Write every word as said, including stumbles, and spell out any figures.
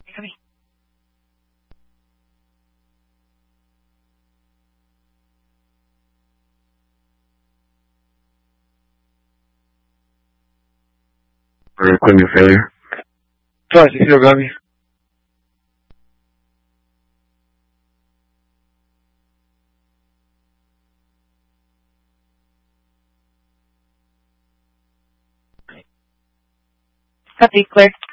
Come For equipment failure. Twice, you still got me. Copy, clear.